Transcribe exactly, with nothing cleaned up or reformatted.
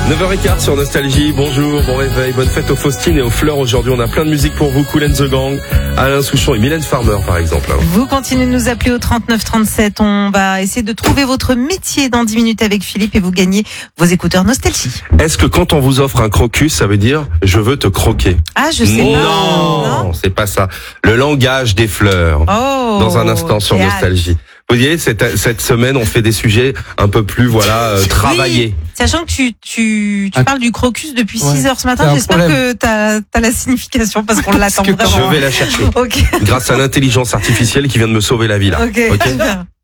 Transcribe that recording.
neuf heures quinze sur Nostalgie, bonjour, bon réveil, bonne fête aux Faustines et aux Fleurs. Aujourd'hui, on a plein de musique pour vous, Kool and the Gang, Alain Souchon et Mylène Farmer par exemple. Vous continuez de nous appeler au trente-neuf trente-sept, on va essayer de trouver votre métier dans dix minutes avec Philippe et vous gagnez vos écouteurs Nostalgie. Est-ce que quand on vous offre un crocus, ça veut dire « je veux te croquer » ? Ah, je sais non, pas. Non, non, c'est pas ça. Le langage des fleurs, oh, dans un instant sur théâtre. Nostalgie. Vous voyez, cette, cette semaine, on fait des sujets un peu plus, voilà, euh, travaillés. Oui, sachant que tu, tu, tu parles du crocus depuis Ouais, six heures ce matin, c'est un j'espère problème. que t'as, t'as la signification parce qu'on l'attend que vraiment. Je vais la chercher. Ok. Grâce à l'intelligence artificielle qui vient de me sauver la vie là. Ok. Ok. Super.